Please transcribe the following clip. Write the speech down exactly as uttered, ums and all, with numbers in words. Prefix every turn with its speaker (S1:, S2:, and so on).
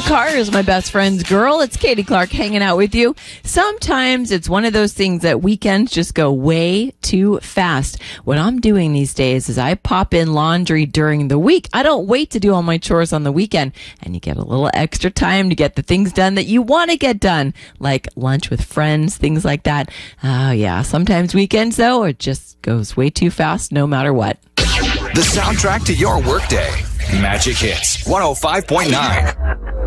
S1: car is my best friend's girl. It's Katie Clark hanging out with you. Sometimes it's one of those things that weekends just go way too fast. What I'm doing these days is I pop in laundry during the week. I don't wait to do all my chores on the weekend. And you get a little extra time to get the things done that you want to get done, like lunch with friends, things like that. Oh, yeah. Sometimes weekends, though, it just goes way too fast no matter what.
S2: The soundtrack to your workday. Magic Hits one oh five point nine.